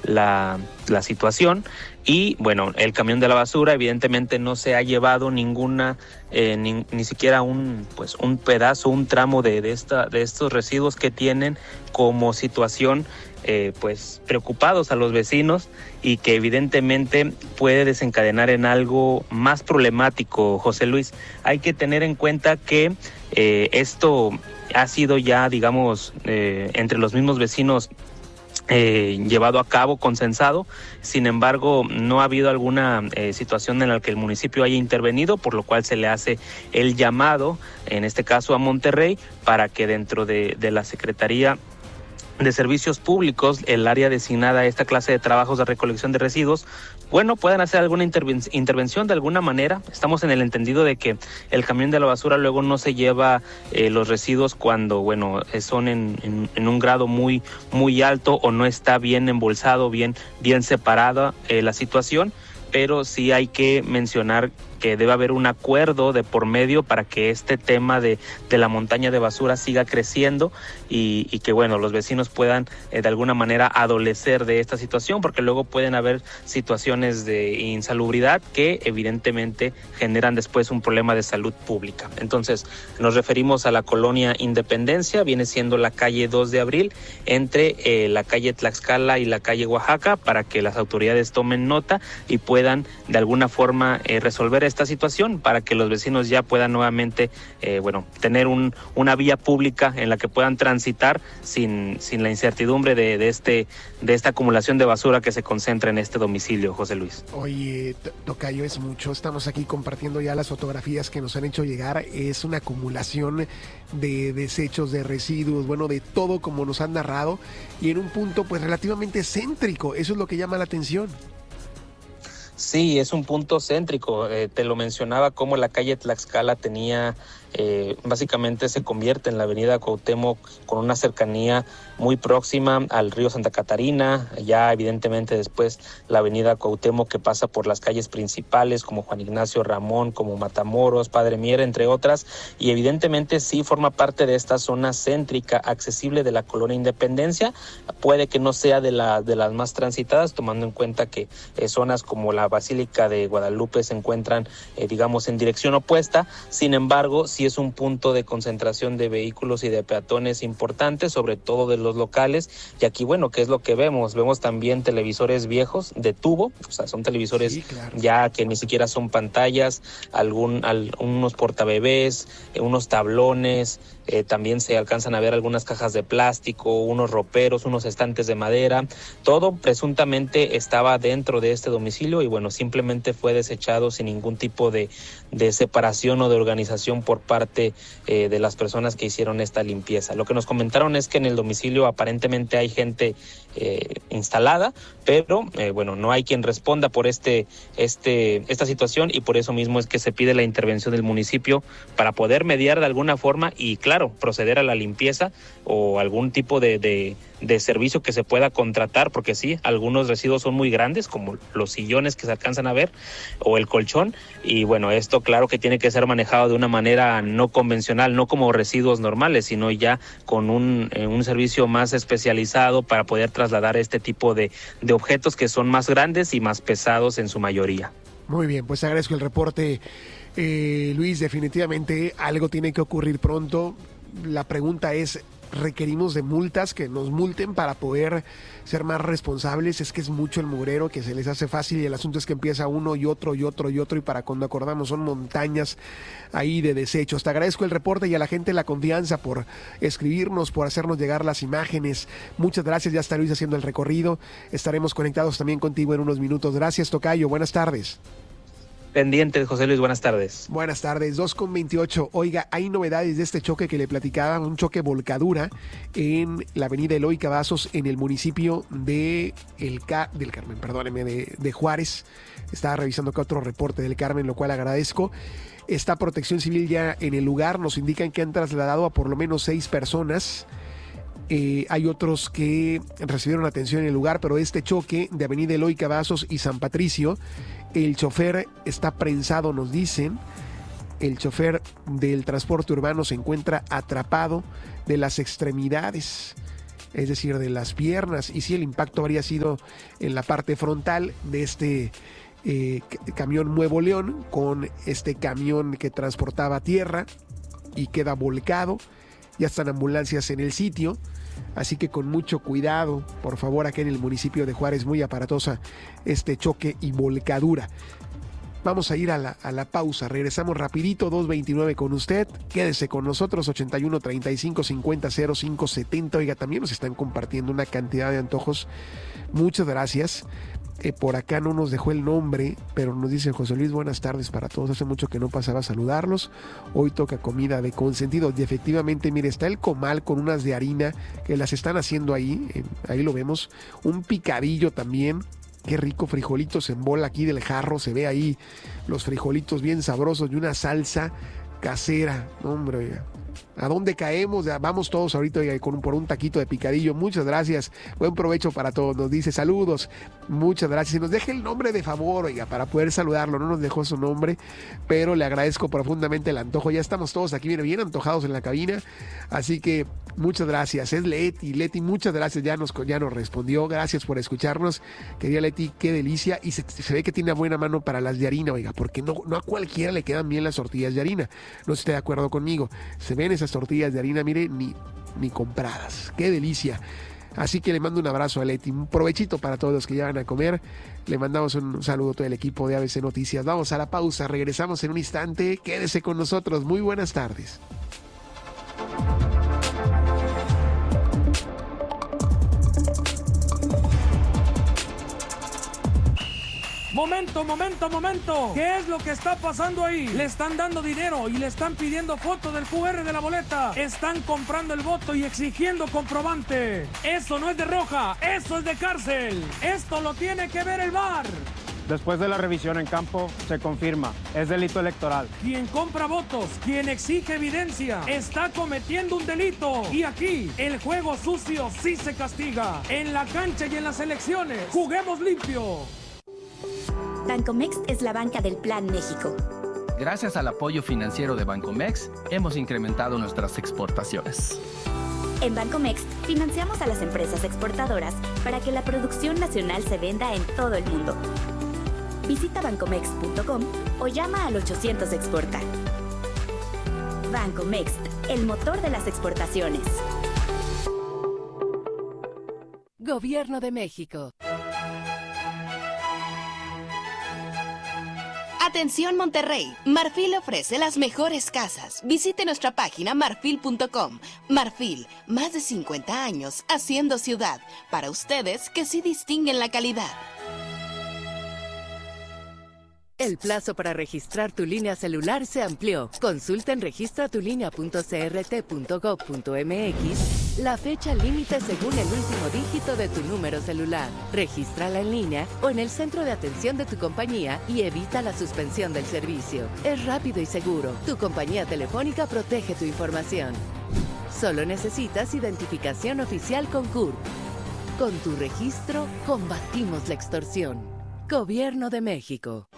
la situación. Y bueno, el camión de la basura evidentemente no se ha llevado ninguna, ni siquiera un pedazo, un tramo de estos residuos que tienen como situación preocupados a los vecinos, y que evidentemente puede desencadenar en algo más problemático. José Luis, hay que tener en cuenta que esto ha sido ya, digamos, entre los mismos vecinos llevado a cabo, consensado. Sin embargo, no ha habido alguna situación en la que el municipio haya intervenido, por lo cual se le hace el llamado, en este caso a Monterrey, para que dentro de la Secretaría de Servicios Públicos, el área designada a esta clase de trabajos de recolección de residuos, puedan hacer alguna intervención de alguna manera. Estamos en el entendido de que el camión de la basura luego no se lleva los residuos cuando, son en un grado muy, muy alto, o no está bien embolsado, bien separada la situación, pero sí hay que mencionar que debe haber un acuerdo de por medio para que este tema de la montaña de basura siga creciendo, y que los vecinos puedan de alguna manera adolecer de esta situación, porque luego pueden haber situaciones de insalubridad que evidentemente generan después un problema de salud pública. Entonces, nos referimos a la colonia Independencia, viene siendo la calle 2 de abril, entre la calle Tlaxcala y la calle Oaxaca, para que las autoridades tomen nota y puedan de alguna forma resolver esta situación, para que los vecinos ya puedan nuevamente tener una vía pública en la que puedan transitar sin la incertidumbre de esta acumulación de basura que se concentra en este domicilio, José Luis. Oye, tocayo, es mucho. Estamos aquí compartiendo ya las fotografías que nos han hecho llegar. Es una acumulación de desechos, de residuos, de todo como nos han narrado, y en un punto relativamente céntrico. Eso es lo que llama la atención. Sí, es un punto céntrico. Te lo mencionaba, como la calle Tlaxcala tenía, básicamente se convierte en la avenida Cuauhtémoc, con una cercanía muy próxima al río Santa Catarina. Ya evidentemente después la avenida Cuauhtémoc, que pasa por las calles principales como Juan Ignacio Ramón, como Matamoros, Padre Mier, entre otras, y evidentemente sí forma parte de esta zona céntrica accesible de la colonia Independencia. Puede que no sea de las más transitadas, tomando en cuenta que zonas como la Basílica de Guadalupe se encuentran, en dirección opuesta. Sin embargo, sí es un punto de concentración de vehículos y de peatones importantes, sobre todo de los locales. Y aquí, ¿qué es lo que vemos? Vemos también televisores viejos de tubo, son televisores, sí, claro, ya que ni siquiera son pantallas, unos portabebés, unos tablones. También se alcanzan a ver algunas cajas de plástico, unos roperos, unos estantes de madera. Todo presuntamente estaba dentro de este domicilio y simplemente fue desechado sin ningún tipo de separación o de organización por parte de las personas que hicieron esta limpieza. Lo que nos comentaron es que en el domicilio aparentemente hay gente instalada, pero no hay quien responda por esta situación, y por eso mismo es que se pide la intervención del municipio para poder mediar de alguna forma y, claro, proceder a la limpieza o algún tipo de servicio que se pueda contratar, porque sí, algunos residuos son muy grandes, como los sillones que se alcanzan a ver o el colchón, y esto claro que tiene que ser manejado de una manera no convencional, no como residuos normales, sino ya con un servicio más especializado para poder trasladar este tipo de objetos que son más grandes y más pesados en su mayoría. Muy bien, pues agradezco el reporte. Luis, definitivamente algo tiene que ocurrir pronto. La pregunta es, ¿requerimos de multas, que nos multen para poder ser más responsables? Es que es mucho el mugrero, que se les hace fácil, y el asunto es que empieza uno y otro y otro y otro, y para cuando acordamos son montañas ahí de desechos. Te agradezco el reporte y a la gente la confianza por escribirnos, por hacernos llegar las imágenes. Muchas gracias. Ya está Luis haciendo el recorrido. Estaremos conectados también contigo en unos minutos. Gracias, tocayo. Buenas tardes. Pendientes, José Luis, buenas tardes. Buenas tardes, 2:28. Oiga, hay novedades de este choque que le platicaba, un choque volcadura en la avenida Eloy Cavazos, en el municipio de Juárez. Estaba revisando acá otro reporte del Carmen, lo cual agradezco. Está Protección Civil ya en el lugar, nos indican que han trasladado a por lo menos 6 personas. Hay otros que recibieron atención en el lugar, pero este choque de avenida Eloy Cavazos y San Patricio, el chofer está prensado, nos dicen. El chofer del transporte urbano se encuentra atrapado de las extremidades. es decir, de las piernas, y sí, el impacto habría sido en la parte frontal de este camión Nuevo León, con este camión que transportaba tierra y queda volcado. Ya están ambulancias en el sitio, así que con mucho cuidado, por favor, acá en el municipio de Juárez, muy aparatosa este choque y volcadura. Vamos a ir a la pausa, regresamos rapidito, 2:29 con usted, quédese con nosotros, 81 35 50 05 70. Oiga, también nos están compartiendo una cantidad de antojos, muchas gracias. Por acá no nos dejó el nombre, pero nos dice José Luis, buenas tardes para todos, hace mucho que no pasaba a saludarlos, hoy toca comida de consentido. Y efectivamente, mire, está el comal con unas de harina que las están haciendo ahí lo vemos, un picadillo también. Qué rico, frijolitos en bola aquí del jarro, se ve ahí los frijolitos bien sabrosos y una salsa casera. Hombre, oiga, ¿a dónde caemos? Vamos todos ahorita, oiga, por un taquito de picadillo. Muchas gracias, buen provecho para todos. Nos dice saludos, muchas gracias. Y nos deja el nombre de favor, oiga, para poder saludarlo. No nos dejó su nombre, pero le agradezco profundamente el antojo. Ya estamos todos aquí bien antojados en la cabina, así que muchas gracias. Es Leti, muchas gracias, ya nos respondió. Gracias por escucharnos, querida Leti, qué delicia. Y se ve que tiene buena mano para las de harina, oiga, porque no a cualquiera le quedan bien las tortillas de harina. No sé si está de acuerdo conmigo. Se ven esas tortillas de harina, mire, ni compradas. Qué delicia. Así que le mando un abrazo a Leti, un provechito para todos los que ya van a comer. Le mandamos un saludo a todo el equipo de ABC Noticias. Vamos a la pausa, regresamos en un instante. Quédese con nosotros. Muy buenas tardes. Momento. ¿Qué es lo que está pasando ahí? Le están dando dinero y le están pidiendo foto del QR de la boleta. Están comprando el voto y exigiendo comprobante. Eso no es de roja, eso es de cárcel. Esto lo tiene que ver el VAR. Después de la revisión en campo, se confirma, es delito electoral. Quien compra votos, quien exige evidencia, está cometiendo un delito. Y aquí, el juego sucio sí se castiga. En la cancha y en las elecciones, juguemos limpio. Bancomext es la banca del Plan México. Gracias al apoyo financiero de Bancomext, hemos incrementado nuestras exportaciones. En Bancomext financiamos a las empresas exportadoras para que la producción nacional se venda en todo el mundo. Visita bancomext.com o llama al 800 Exporta. Bancomext, el motor de las exportaciones. Gobierno de México. Atención Monterrey, Marfil ofrece las mejores casas. Visite nuestra página marfil.com. Marfil, más de 50 años haciendo ciudad. Para ustedes que sí distinguen la calidad. El plazo para registrar tu línea celular se amplió. Consulta en registratulinea.crt.gov.mx la fecha límite según el último dígito de tu número celular. Regístrala en línea o en el centro de atención de tu compañía y evita la suspensión del servicio. Es rápido y seguro. Tu compañía telefónica protege tu información. Solo necesitas identificación oficial con CURP. Con tu registro, combatimos la extorsión. Gobierno de México.